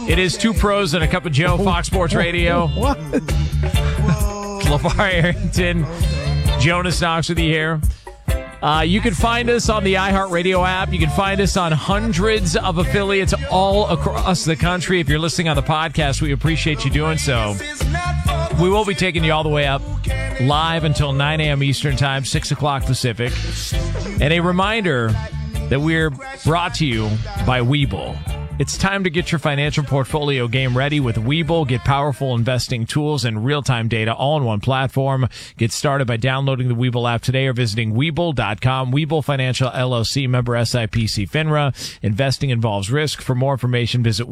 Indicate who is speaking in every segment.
Speaker 1: It is Two Pros and a Cup of Joe, Fox Sports Radio.
Speaker 2: What?
Speaker 1: LeVar Arrington, Jonas Knox with you here. You can find us on the iHeartRadio app. You can find us on hundreds of affiliates all across the country. If you're listening on the podcast, we appreciate you doing so. We will be taking you all the way up live until 9 a.m. Eastern Time, 6 o'clock Pacific. And a reminder that we're brought to you by Webull. It's time to get your financial portfolio game ready with Webull. Get powerful investing tools and real-time data all in one platform. Get started by downloading the Webull app today or visiting Webull.com. Webull Financial LLC, member SIPC FINRA. Investing involves risk. For more information, visit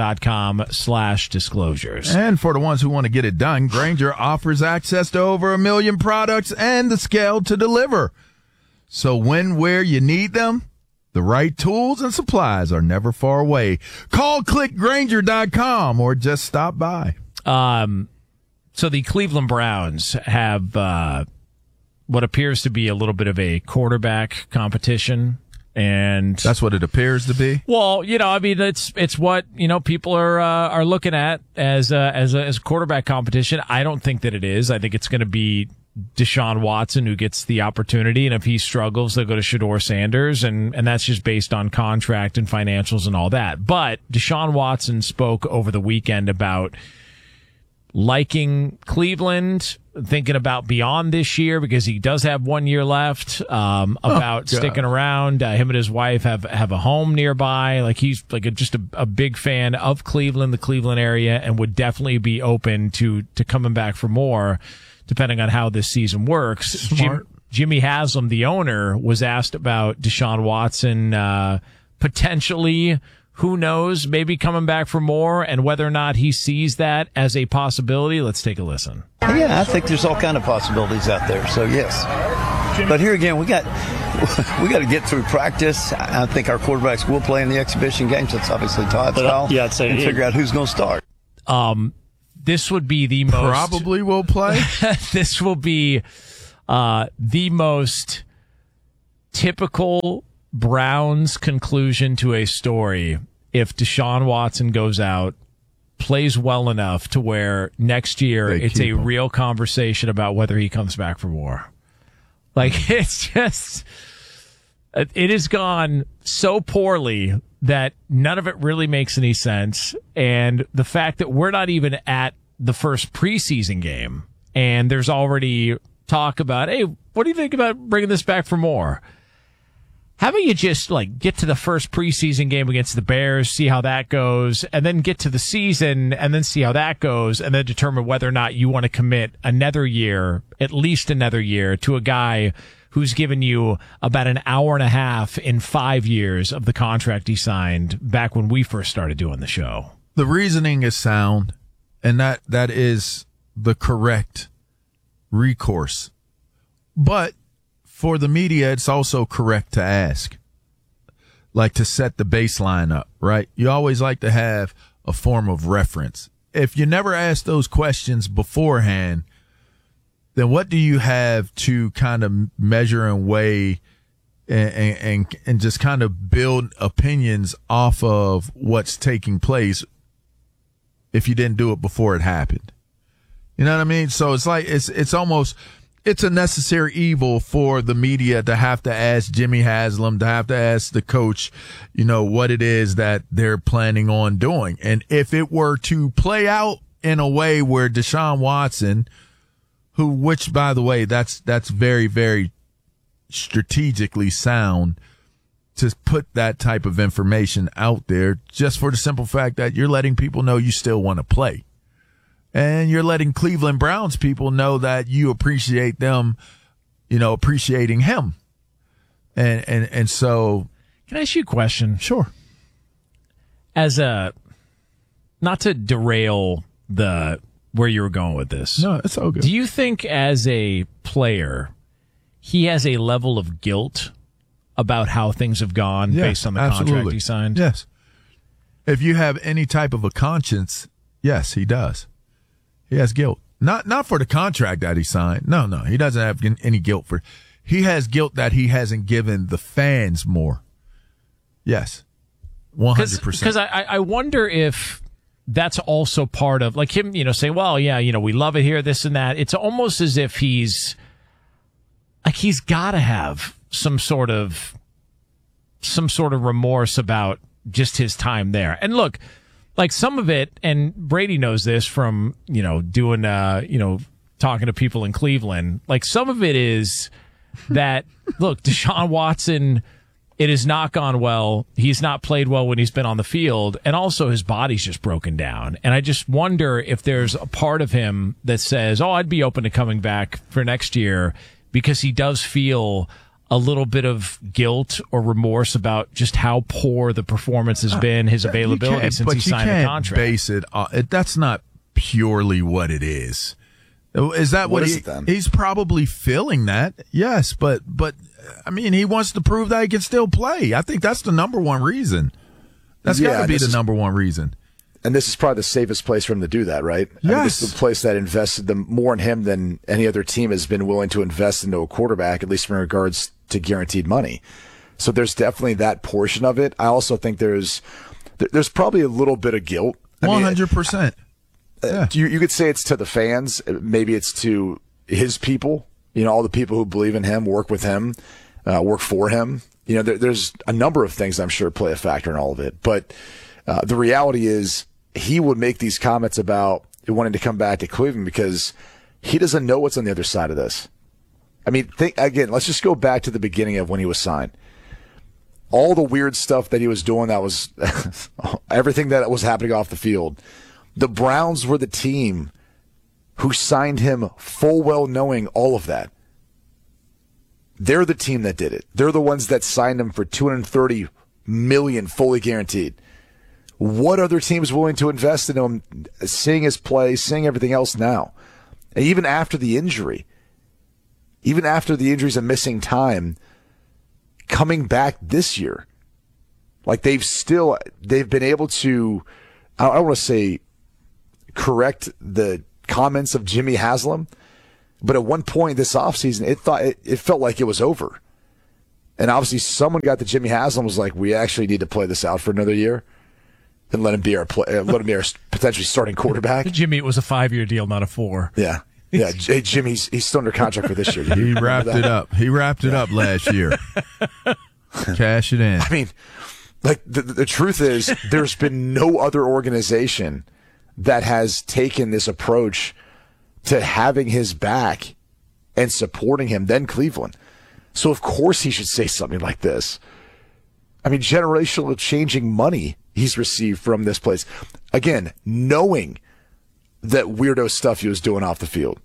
Speaker 1: Webull.com/disclosures.
Speaker 2: And for the ones who want to get it done, Grainger offers access to over 1 million products and the scale to deliver. So when, where you need them, the right tools and supplies are never far away. Call clickgrainger.com or just stop by.
Speaker 1: So the Cleveland Browns have what appears to be a little bit of a quarterback competition. And
Speaker 2: that's what it appears to be.
Speaker 1: Well, I mean, it's what, people are looking at as a quarterback competition. I don't think that it is. I think it's going to be Deshaun Watson who gets the opportunity, and if he struggles, they'll go to Shedeur Sanders, and that's just based on contract and financials and all that. But Deshaun Watson spoke over the weekend about liking Cleveland, thinking about beyond this year because he does have 1 year left, about sticking around. Him and his wife have a home nearby. Like he's like just a big fan of Cleveland, the Cleveland area, and would definitely be open to coming back for more, depending on how this season works. Jimmy Haslam, the owner, was asked about Deshaun Watson potentially, who knows, maybe coming back for more, and whether or not he sees that as a possibility. Let's take a listen.
Speaker 3: Yeah, I think there's all kind of possibilities out there. So yes, but here again, we got to get through practice. I think our quarterbacks will play in the exhibition games. That's obviously Todd's style.
Speaker 4: Yeah, I'd say
Speaker 3: and figure out who's going to start.
Speaker 1: This would be the most
Speaker 2: probably will play.
Speaker 1: This will be the most typical Browns conclusion to a story if Deshaun Watson goes out, plays well enough to where next year it's a real conversation about whether he comes back for more. Like, it's just, it has gone so poorly that none of it really makes any sense. And the fact that we're not even at the first preseason game and there's already talk about, hey, what do you think about bringing this back for more? How about you just get to the first preseason game against the Bears, see how that goes, and then get to the season and then see how that goes, and then determine whether or not you want to commit another year, at least another year, to a guy who's given you about an hour and a half in 5 years of the contract he signed back when we first started doing the show.
Speaker 2: The reasoning is sound, and that is the correct recourse. But for the media, it's also correct to ask, to set the baseline up, right? You always like to have a form of reference. If you never ask those questions beforehand, then what do you have to kind of measure and weigh and just kind of build opinions off of what's taking place if you didn't do it before it happened? You know what I mean? So it's like, it's almost, it's a necessary evil for the media to have to ask Jimmy Haslam, to have to ask the coach, what it is that they're planning on doing. And if it were to play out in a way where Deshaun Watson, which by the way, that's very, very strategically sound to put that type of information out there, just for the simple fact that you're letting people know you still want to play. And you're letting Cleveland Browns people know that you appreciate them, appreciating him. And so.
Speaker 1: Can I ask you a question?
Speaker 2: Sure.
Speaker 1: Not to derail where you were going with this.
Speaker 2: No, it's all good.
Speaker 1: Do you think as a player, he has a level of guilt about how things have gone based on the contract he signed?
Speaker 2: Yes. If you have any type of a conscience, yes, he does. He has guilt. Not for the contract that he signed. No, he doesn't have any guilt for. He has guilt that he hasn't given the fans more. Yes. 100%.
Speaker 1: Because I wonder if that's also part of like him, saying, well, yeah, we love it here, this and that. It's almost as if he's got to have some sort of remorse about just his time there. And look, like some of it, and Brady knows this from, doing, talking to people in Cleveland, like some of it is that, look, Deshaun Watson, it has not gone well. He's not played well when he's been on the field. And also his body's just broken down. And I just wonder if there's a part of him that says, oh, I'd be open to coming back for next year, because he does feel a little bit of guilt or remorse about just how poor the performance has been, his availability since he signed the contract.
Speaker 2: Base it. That's not purely what it is. Is that what he's probably feeling that? Yes, but I mean, he wants to prove that he can still play. I think that's the number one reason. That's got to be the number one reason.
Speaker 4: And this is probably the safest place for him to do that, right?
Speaker 2: Yes.
Speaker 4: I mean, this is the place that invested more in him than any other team has been willing to invest into a quarterback, at least in regards to guaranteed money. So there's definitely that portion of it. I also think there's probably a little bit of guilt.
Speaker 2: 100%.
Speaker 4: Yeah. You could say it's to the fans. Maybe it's to his people. All the people who believe in him, work with him, work for him. There's a number of things I'm sure play a factor in all of it. But the reality is he would make these comments about wanting to come back to Cleveland because he doesn't know what's on the other side of this. I mean, let's just go back to the beginning of when he was signed. All the weird stuff that he was doing, that was everything that was happening off the field. The Browns were the team who signed him full well knowing all of that. They're the team that did it. They're the ones that signed him for $230 million fully guaranteed. What other team is willing to invest in him, seeing his play, seeing everything else now? And even after the injuries and missing time, coming back this year, like they've been able to, I don't want to say correct the comments of Jimmy Haslam, but at one point this offseason, it felt like it was over. And obviously someone got to Jimmy Haslam was like, we actually need to play this out for another year and let him be our potentially starting quarterback.
Speaker 1: Jimmy, it was a 5-year deal, not a 4.
Speaker 4: Yeah. Yeah, hey, Jim, he's still under contract for this year.
Speaker 2: He wrapped it up. He wrapped it up last year. Cash it in.
Speaker 4: I mean, like the truth is, there's been no other organization that has taken this approach to having his back and supporting him than Cleveland. So of course he should say something like this. I mean, generational changing money he's received from this place. Again, knowing that weirdo stuff he was doing off the field.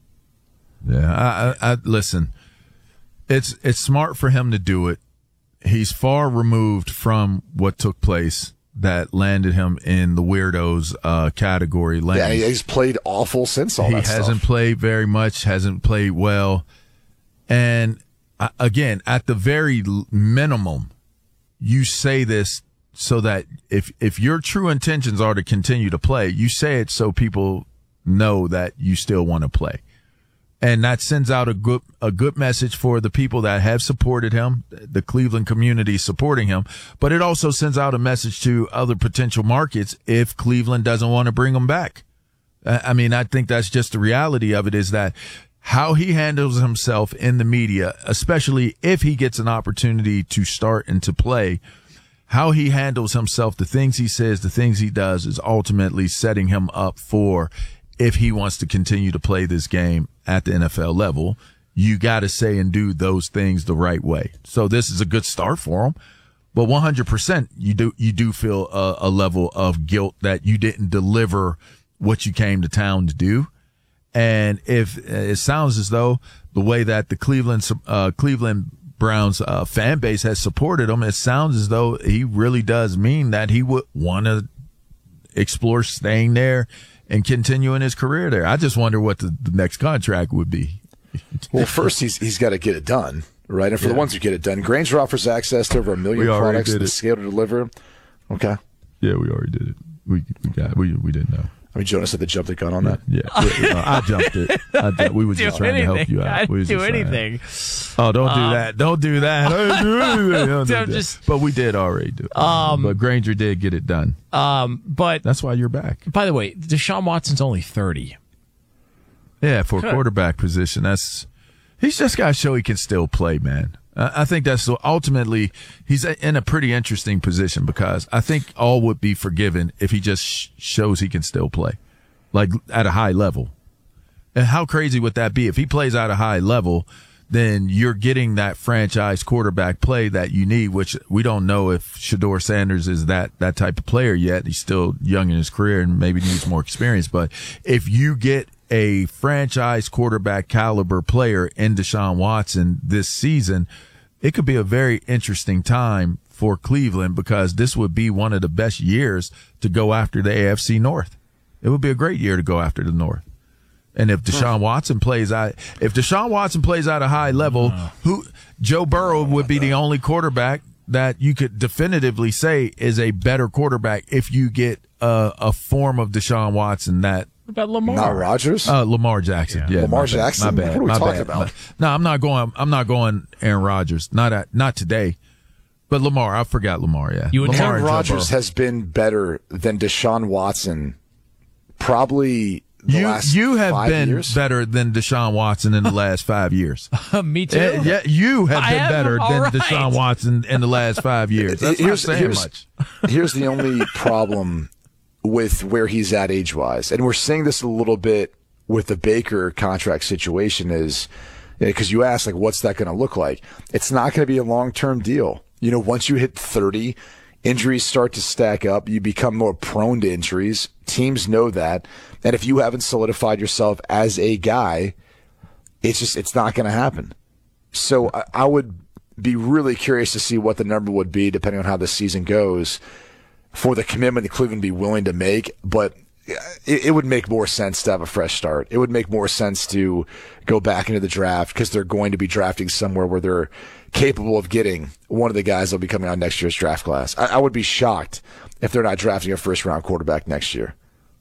Speaker 2: Yeah, I listen. It's smart for him to do it. He's far removed from what took place that landed him in the weirdos category.
Speaker 4: Yeah, he's played awful since all that stuff. He
Speaker 2: hasn't played very much, hasn't played well. And again, at the very minimum, you say this so that if your true intentions are to continue to play, you say it so people know that you still want to play. And that sends out a good message for the people that have supported him, the Cleveland community supporting him. But it also sends out a message to other potential markets if Cleveland doesn't want to bring him back. I mean, I think that's just the reality of it, is that how he handles himself in the media, especially if he gets an opportunity to start and to play, how he handles himself, the things he says, the things he does, is ultimately setting him up for, if he wants to continue to play this game at the NFL level, you got to say and do those things the right way. So this is a good start for him. But 100%, you do feel a level of guilt that you didn't deliver what you came to town to do. And if it sounds as though the way that the Cleveland Browns fan base has supported him, it sounds as though he really does mean that he would want to explore staying there and continuing his career there. I just wonder what the next contract would be.
Speaker 4: Well, first he's got to get it done, right? And for the ones who get it done, Grainger offers access to over 1 million products to scale to deliver. Okay.
Speaker 2: Yeah, we already did it. We didn't know.
Speaker 4: I mean, Jonas had to jump the gun on that.
Speaker 2: Yeah, I jumped it. We were just trying to help you out.
Speaker 1: I didn't do anything.
Speaker 2: Oh, don't do that. Don't do that. Don't do that.
Speaker 1: Just,
Speaker 2: but we did already do it. But Granger did get it done.
Speaker 1: But
Speaker 2: that's why you're back.
Speaker 1: By the way, Deshaun Watson's only 30.
Speaker 2: Yeah, for a quarterback position, he's just got to show he can still play, man. I think that's ultimately he's in a pretty interesting position because I think all would be forgiven if he just shows he can still play, like at a high level. And how crazy would that be if he plays at a high level? Then you're getting that franchise quarterback play that you need, which we don't know if Shedeur Sanders is that type of player yet. He's still young in his career and maybe needs more experience. But if you get a franchise quarterback caliber player in Deshaun Watson this season, it could be a very interesting time for Cleveland because this would be one of the best years to go after the AFC North. It would be a great year to go after the North. And if Deshaun Watson plays at a high level, Joe Burrow would be the only quarterback that you could definitively say is a better quarterback if you get a form of Deshaun Watson that.
Speaker 1: What about Lamar?
Speaker 4: Not Rodgers?
Speaker 2: Lamar Jackson. Yeah,
Speaker 4: Lamar Jackson?
Speaker 2: My bad.
Speaker 4: What are we talking about?
Speaker 2: No, I'm not going Aaron Rodgers. Not today. But Lamar, I forgot Lamar, yeah.
Speaker 4: Aaron Rodgers has been better than Deshaun Watson probably the last 5 years.
Speaker 2: You have been better than Deshaun Watson in the last 5 years.
Speaker 1: Me too.
Speaker 2: Yeah, you have been better than Deshaun Watson in the last 5 years. That's not saying much.
Speaker 4: Here's the only problem with where he's at age-wise, and we're seeing this a little bit with the Baker contract situation is because you asked, like, what's that going to look like? It's not going to be a long-term deal. You know, once you hit 30, injuries start to stack up. You become more prone to injuries. Teams know that. And if you haven't solidified yourself as a guy, it's not going to happen. So I would be really curious to see what the number would be depending on how the season goes for the commitment that Cleveland would be willing to make. But it would make more sense to have a fresh start. It would make more sense to go back into the draft because they're going to be drafting somewhere where they're capable of getting one of the guys that will be coming out next year's draft class. I would be shocked if they're not drafting a first-round quarterback next year.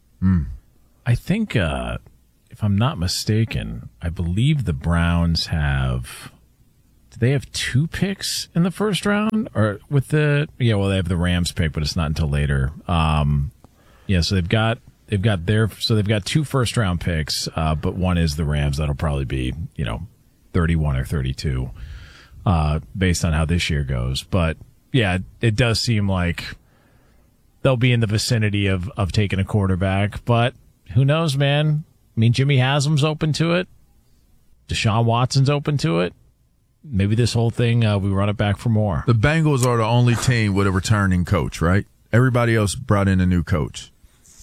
Speaker 1: I think, if I'm not mistaken, I believe the Browns have... Do they have 2 picks in the first round? Or with they have the Rams pick, but it's not until later. So they've got 2 first round picks, but one is the Rams. That'll probably be, 31 or 32, based on how this year goes. But yeah, it does seem like they'll be in the vicinity of taking a quarterback, but who knows, man? I mean, Jimmy Haslam's open to it. Deshaun Watson's open to it. Maybe this whole thing, we run it back for more.
Speaker 2: The Bengals are the only team with a returning coach, right? Everybody else brought in a new coach.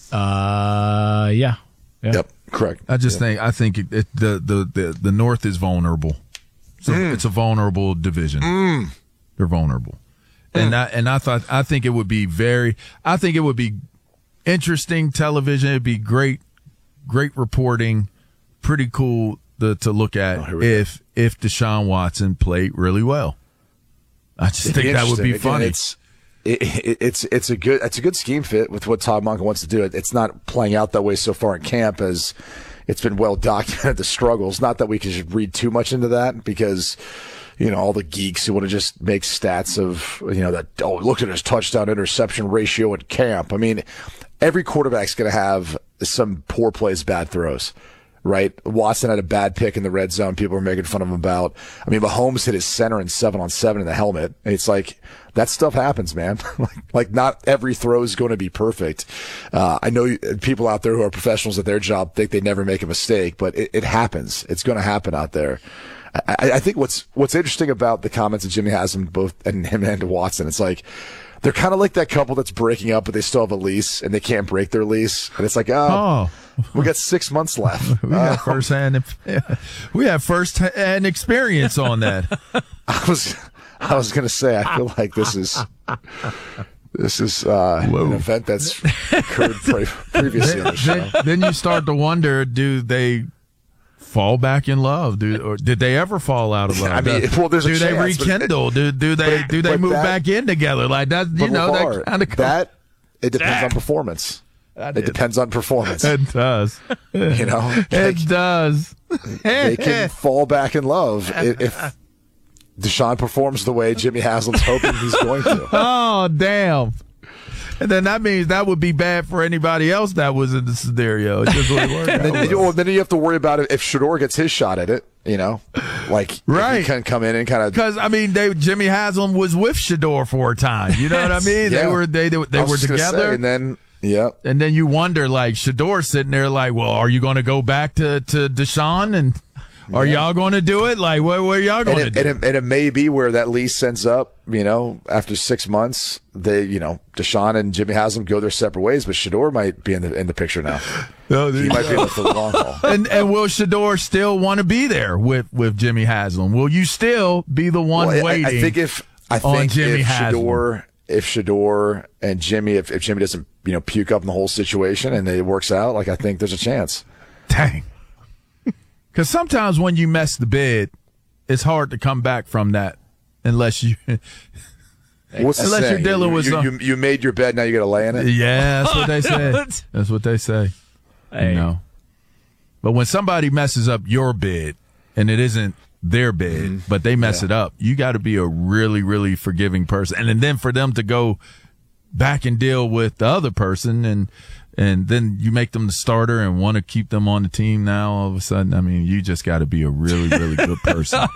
Speaker 1: Yeah.
Speaker 4: Yep, correct.
Speaker 2: I think the North is vulnerable. So it's a vulnerable division. They're vulnerable. I think it would be interesting television. It'd be great reporting, pretty cool to look at if Deshaun Watson played really well. I just think that would be funny.
Speaker 4: It's a good scheme fit with what Todd Monken wants to do. It's not playing out that way so far in camp, as it's been well documented, the struggles. Not that we can read too much into that because, all the geeks who want to just make stats of, look at his touchdown interception ratio in camp. I mean, every quarterback's going to have some poor plays, bad throws. Right? Watson had a bad pick in the red zone. People were making fun of him about. I mean, Mahomes hit his center in 7-on-7 in the helmet. And it's like, that stuff happens, man. like not every throw is going to be perfect. I know people out there who are professionals at their job think they never make a mistake, but it happens. It's going to happen out there. I think what's interesting about the comments of Jimmy Haslam, both and him and Watson, it's like, they're kind of like that couple that's breaking up, but they still have a lease and they can't break their lease. And it's like, we got 6 months left.
Speaker 2: We have first-hand experience on that.
Speaker 4: I was going to say, I feel like this is an event that's occurred previously on the show.
Speaker 2: Then you start to wonder, do they fall back in love? Or did they ever fall out of love?
Speaker 4: I mean, there's a
Speaker 2: chance. They rekindle? Do they move back in together? Like that, that kind of
Speaker 4: it depends on performance. It depends on performance.
Speaker 2: It does.
Speaker 4: You know,
Speaker 2: It does.
Speaker 4: they can fall back in love if Deshaun performs the way Jimmy Haslam's hoping he's going to.
Speaker 2: Oh, damn. And then that means that would be bad for anybody else that was in the scenario. It just wouldn't work out.
Speaker 4: Then you have to worry about it if Shedeur gets his shot at it, you know? Like,
Speaker 2: right.
Speaker 4: He can come in and kind of.
Speaker 2: Because, I mean, Jimmy Haslam was with Shedeur for a time. You know what I mean?
Speaker 4: Yeah.
Speaker 2: They were together.
Speaker 4: And then. Yeah.
Speaker 2: And then you wonder, like, Shedeur sitting there like, well, are you going to go back to Deshaun? And are y'all going to do it? Like, where y'all going to do it?
Speaker 4: And it may be where that lease ends up, you know, after 6 months, Deshaun and Jimmy Haslam go their separate ways, but Shedeur might be in the picture now.
Speaker 2: No,
Speaker 4: he might be in for the long haul.
Speaker 2: And will Shedeur still want to be there with Jimmy Haslam? Will you still be the one waiting?
Speaker 4: I think if Shedeur and Jimmy, if Jimmy doesn't, puke up in the whole situation and it works out, like, I think there's a chance.
Speaker 2: Dang. Because sometimes when you mess the bed, it's hard to come back from that unless you.
Speaker 4: What's the saying?
Speaker 2: You're dealing with
Speaker 4: you made your bed, now you got to lay in it.
Speaker 2: Yeah, that's what they say. That's what they say.
Speaker 1: Hey.
Speaker 2: But when somebody messes up your bed and it isn't their bed, but they mess it up, you got to be a really, really forgiving person. And then for them to go back and deal with the other person and then you make them the starter and want to keep them on the team now, all of a sudden, I mean, you just got to be a really, really good person.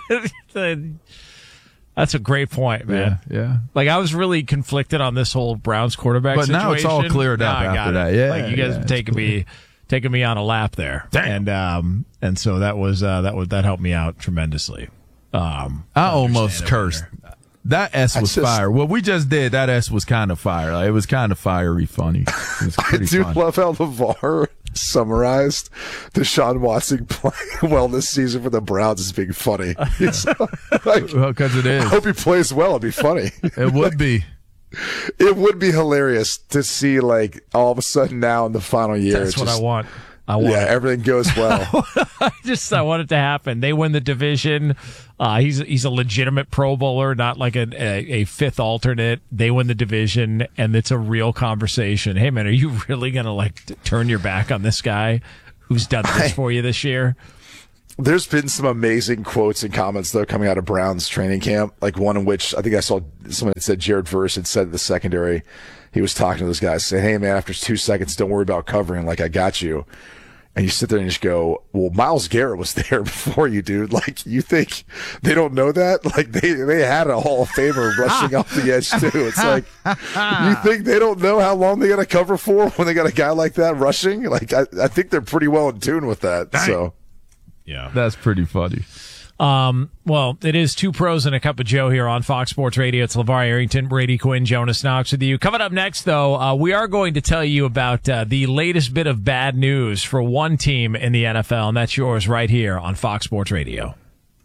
Speaker 1: That's a great point, man.
Speaker 2: Yeah.
Speaker 1: Like, I was really conflicted on this whole Browns quarterback situation.
Speaker 2: But now it's all cleared up after that. Yeah.
Speaker 1: Like, you guys have taken me on a lap there.
Speaker 2: Damn.
Speaker 1: And so that helped me out tremendously.
Speaker 2: I almost cursed. That S was fire. What we just did, that S was kind of fire. Like, it was kind of fiery funny. It was pretty funny.
Speaker 4: Love how LeVar summarized Deshaun Watson playing well this season for the Browns as being funny. Because
Speaker 2: it is.
Speaker 4: I hope he plays well. It'd be funny.
Speaker 2: It would be.
Speaker 4: It would be hilarious to see, like, all of a sudden now in the final year.
Speaker 1: That's what I want.
Speaker 4: Everything goes well.
Speaker 1: I want it to happen. They win the division. He's a legitimate Pro Bowler, not like a fifth alternate. They win the division, and it's a real conversation. Hey, man, are you really going to turn your back on this guy who's done this for you this year?
Speaker 4: There's been some amazing quotes and comments, though, coming out of Browns training camp. Like one in which I think I saw someone that said Jared Verse had said to the secondary, he was talking to those guys, saying, hey, man, after 2 seconds, don't worry about covering. Like, I got you. And you sit there and just go, well, Myles Garrett was there before you, dude. Like, you think they don't know that? Like, they had a Hall of Famer rushing off the edge, too. It's like, you think they don't know how long they got to cover for when they got a guy like that rushing? Like, I think they're pretty well in tune with that. Dang. So,
Speaker 1: yeah.
Speaker 2: That's pretty funny.
Speaker 1: Well, it is Two Pros and a Cup of Joe here on Fox Sports Radio. It's LeVar Arrington, Brady Quinn, Jonas Knox with you. Coming up next, though, we are going to tell you about the latest bit of bad news for one team in the NFL, and that's yours right here on Fox Sports Radio.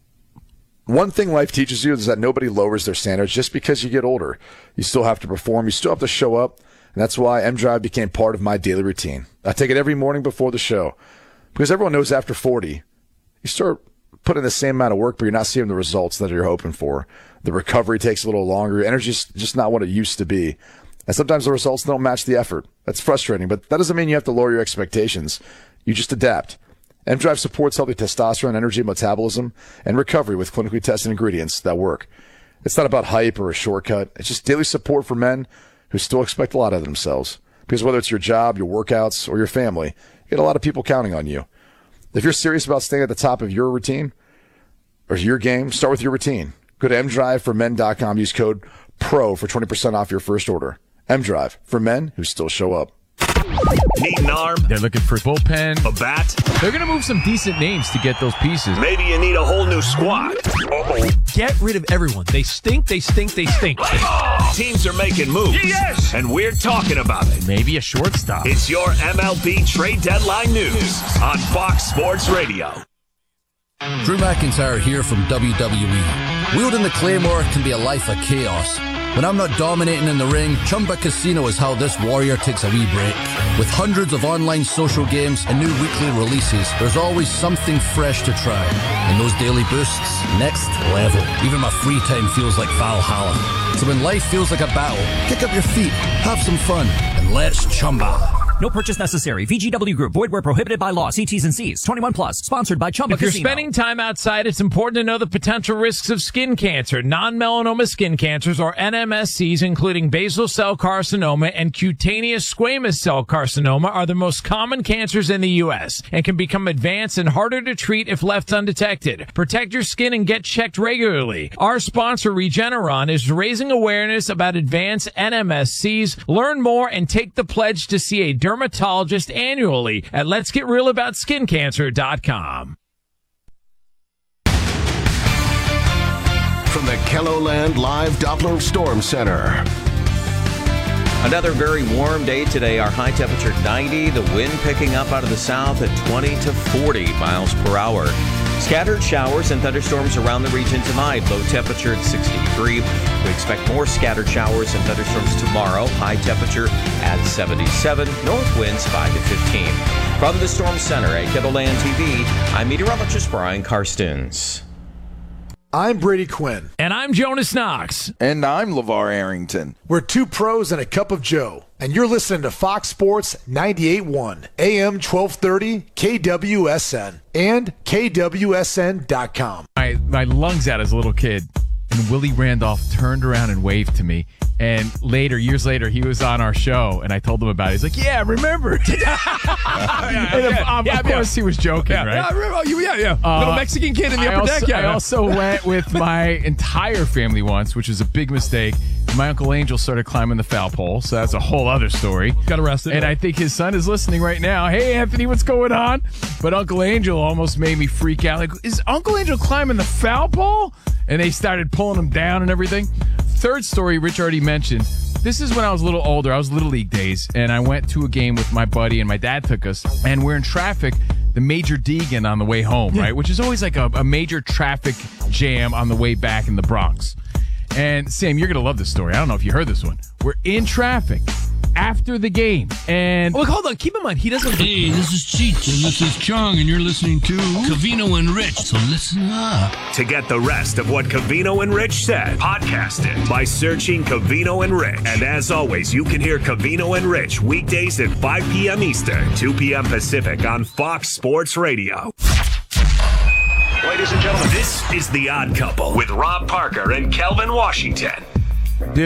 Speaker 4: One thing life teaches you is that nobody lowers their standards just because you get older. You still have to perform. You still have to show up, and that's why M-Drive became part of my daily routine. I take it every morning before the show because everyone knows after 40, you start put in the same amount of work, but you're not seeing the results that you're hoping for. The recovery takes a little longer. Energy's just not what it used to be. And sometimes the results don't match the effort. That's frustrating, but that doesn't mean you have to lower your expectations. You just adapt. M-Drive supports healthy testosterone, energy, metabolism, and recovery with clinically tested ingredients that work. It's not about hype or a shortcut. It's just daily support for men who still expect a lot of themselves. Because whether it's your job, your workouts, or your family, you get a lot of people counting on you. If you're serious about staying at the top of your routine or your game, start with your routine. Go to mdriveformen.com. Use code PRO for 20% off your first order. M-Drive for men who still show up.
Speaker 5: Need an arm?
Speaker 2: They're looking for bullpen.
Speaker 5: A bat?
Speaker 6: They're going to move some decent names to get those pieces.
Speaker 5: Maybe you need a whole new squad.
Speaker 6: Get rid of everyone. They stink, they stink, they stink.
Speaker 5: Teams are making moves. Yes! And we're talking about it.
Speaker 6: Maybe a shortstop.
Speaker 5: It's your MLB trade deadline news on Fox Sports Radio.
Speaker 7: Drew McIntyre here from WWE. Wielding the Claymore can be a life of chaos. When I'm not dominating in the ring, Chumba Casino is how this warrior takes a wee break. With hundreds of online social games and new weekly releases, there's always something fresh to try. And those daily boosts, next level. Even my free time feels like Valhalla. So when life feels like a battle, kick up your feet, have some fun, and let's Chumba.
Speaker 8: No purchase necessary. VGW Group. Void where prohibited by law. See T's and C's. 21 plus. Sponsored by Chumba
Speaker 1: If you're
Speaker 8: Casino.
Speaker 1: spending time outside, it's important to know the potential risks of skin cancer. Non-melanoma skin cancers, or NMSCs, including basal cell carcinoma and cutaneous squamous cell carcinoma, are the most common cancers in the U.S. and can become advanced and harder to treat if left undetected. Protect your skin and get checked regularly. Our sponsor, Regeneron, is raising awareness about advanced NMSCs. Learn more and take the pledge to see a dermatologist annually at letsgetrealaboutSkinCancer.com.
Speaker 9: From the KELOLAND Live Doppler Storm Center.
Speaker 10: Another very warm day today. Our high temperature 90. The wind picking up out of the south at 20 to 40 miles per hour. Scattered showers and thunderstorms around the region tonight. Low temperature at 63. We expect more scattered showers and thunderstorms tomorrow. High temperature at 77. North winds 5 to 15. From the Storm Center at KELOLAND TV, I'm meteorologist Brian Karstens.
Speaker 11: I'm Brady Quinn.
Speaker 1: And I'm Jonas Knox.
Speaker 12: And I'm LeVar Arrington.
Speaker 11: We're two pros and a cup of Joe. And you're listening to Fox Sports 98.1, AM 1230, KWSN, and KWSN.com.
Speaker 2: My lungs out as a little kid. And Willie Randolph turned around and waved to me. And years later, he was on our show, and I told him about it. He's like, "Yeah, remember?" Of course, he was joking, right?
Speaker 6: Yeah. Little Mexican kid in the upper deck.
Speaker 2: I also went with my entire family once, which was a big mistake. My Uncle Angel started climbing the foul pole, so that's a whole other story.
Speaker 6: Got arrested.
Speaker 2: And I think his son is listening right now. Hey, Anthony, what's going on? But Uncle Angel almost made me freak out. Like, is Uncle Angel climbing the foul pole? And they started pulling him down and everything. Third story, Rich already mentioned. This is when I was a little older. I was Little League days, and I went to a game with my buddy, and my dad took us, and we're in traffic, the Major Deegan on the way home, right? Which is always like a major traffic jam on the way back in the Bronx. And Sam, you're going to love this story. I don't know if you heard this one. We're in traffic after the game, and
Speaker 6: look, hold on. Keep in mind, he doesn't.
Speaker 13: Hey, this is Cheech, and this is Chong, and you're listening to Covino and Rich. So listen up.
Speaker 5: To get the rest of what Covino and Rich said, podcast it by searching Covino and Rich. And as always, you can hear Covino and Rich weekdays at 5 p.m. Eastern, 2 p.m. Pacific on Fox Sports Radio. Ladies and gentlemen, this is The Odd Couple with Rob Parker and Kelvin Washington.